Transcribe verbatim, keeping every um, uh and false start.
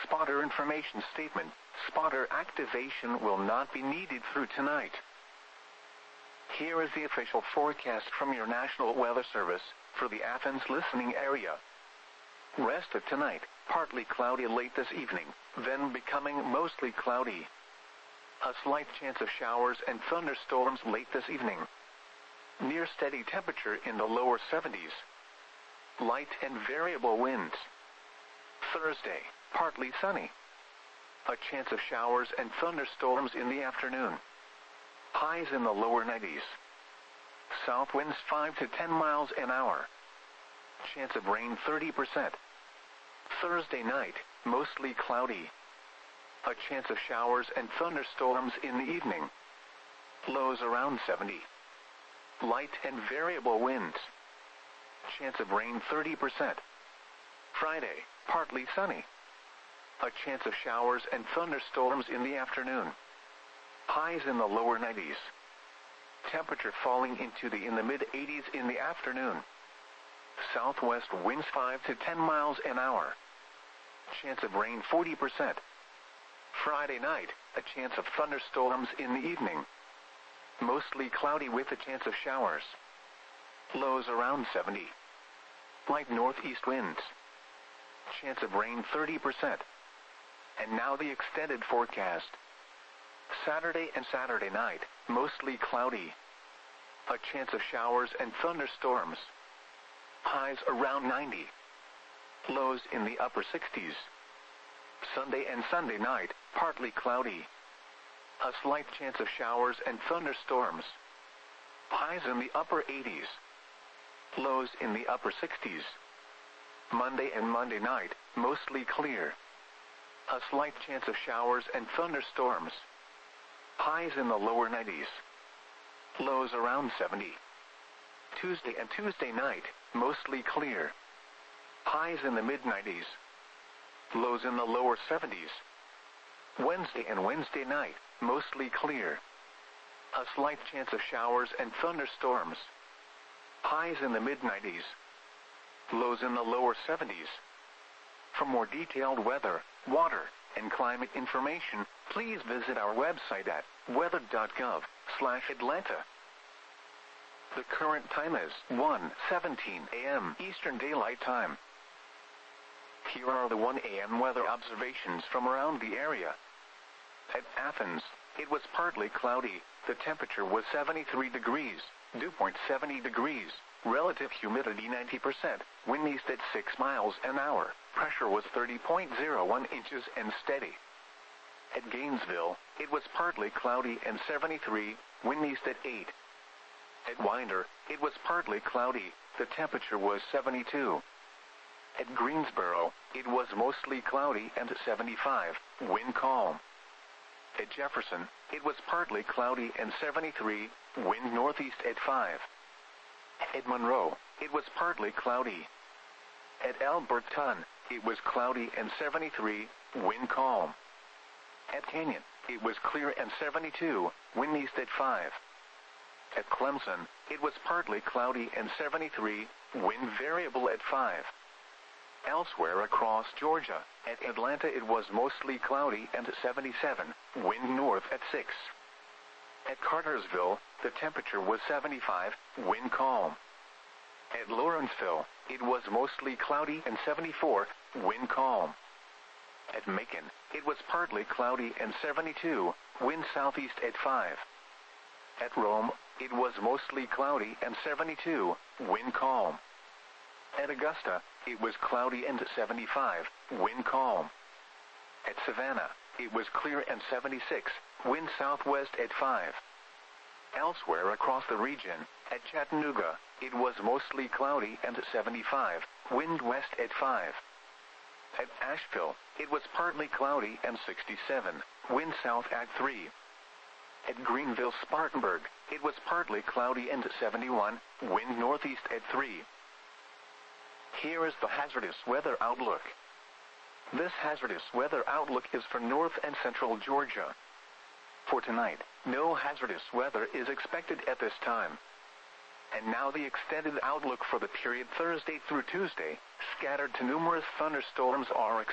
Spotter information statement. Spotter activation will not be needed through tonight. Here is the official forecast from your National Weather Service for the Athens listening area. Rest of tonight, partly cloudy late this evening, then becoming mostly cloudy. A slight chance of showers and thunderstorms late this evening. Near steady temperature in the lower seventies. Light and variable winds. Thursday, partly sunny. A chance of showers and thunderstorms in the afternoon. Highs in the lower nineties. South winds five to ten miles an hour. Chance of rain thirty percent. Thursday night, mostly cloudy. A chance of showers and thunderstorms in the evening. Lows around seventy. Light and variable winds. Chance of rain thirty percent. Friday, partly sunny. A chance of showers and thunderstorms in the afternoon. Highs in the lower nineties. Temperature falling into the in the mid eighties in the afternoon. Southwest winds five to ten miles an hour. Chance of rain forty percent. Friday night, a chance of thunderstorms in the evening. Mostly cloudy with a chance of showers. Lows around seventy. Light northeast winds. Chance of rain thirty percent. And now the extended forecast. Saturday and Saturday night, mostly cloudy. A chance of showers and thunderstorms. Highs around ninety. Lows in the upper sixties. Sunday and Sunday night, partly cloudy. A slight chance of showers and thunderstorms. Highs in the upper eighties. Lows in the upper sixties. Monday and Monday night, mostly clear. A slight chance of showers and thunderstorms. Highs in the lower nineties. Lows around seventy. Tuesday and Tuesday night, mostly clear. Highs in the mid nineties. Lows in the lower seventies. Wednesday and Wednesday night, mostly clear. A slight chance of showers and thunderstorms. Highs in the mid nineties. Lows in the lower seventies. For more detailed weather, water, and climate information, please visit our website at weather dot gov slash Atlanta. The current time is one seventeen a m Eastern Daylight Time. Here are the one a m weather observations from around the area. At Athens, it was partly cloudy. The temperature was seventy-three degrees, dew point seventy degrees, relative humidity ninety percent, wind east at six miles an hour, pressure was thirty point zero one inches and steady. At Gainesville, it was partly cloudy and seventy-three, wind east at eight. At Winder, it was partly cloudy, the temperature was seventy-two. At Greensboro, it was mostly cloudy and seventy-five, wind calm. At Jefferson, it was partly cloudy and seventy-three, wind northeast at five. At Monroe, it was partly cloudy. At Alberton, it was cloudy and seventy-three, wind calm. At Canyon, it was clear and seventy-two, wind east at five. At Clemson, it was partly cloudy and seventy-three, wind variable at five. Elsewhere across Georgia, at Atlanta it was mostly cloudy and seventy-seven, wind north at six. At Cartersville, the temperature was seventy-five, wind calm. At Lawrenceville, it was mostly cloudy and seventy-four, wind calm. At Macon, it was partly cloudy and seventy-two, wind southeast at five. At Rome, it was mostly cloudy and seventy-two, wind calm. At Augusta, it was cloudy and seventy-five, wind calm. At Savannah, it was clear and seventy-six, wind southwest at five. Elsewhere across the region, at Chattanooga, it was mostly cloudy and seventy-five, wind west at five. At Asheville, it was partly cloudy and sixty-seven, wind south at three. At Greenville-Spartanburg, it was partly cloudy and seventy-one, wind northeast at three. Here is the hazardous weather outlook. This hazardous weather outlook is for north and central Georgia. For tonight, no hazardous weather is expected at this time. And now the extended outlook for the period Thursday through Tuesday, scattered to numerous thunderstorms are expected.